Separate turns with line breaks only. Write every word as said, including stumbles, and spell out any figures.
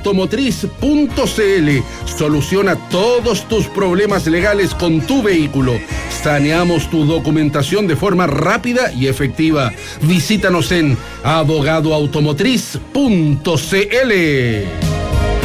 automotriz punto c l. Soluciona todos tus problemas legales con tu vehículo. Saneamos tu documentación de forma rápida y efectiva. Visítanos en abogado automotriz punto c l.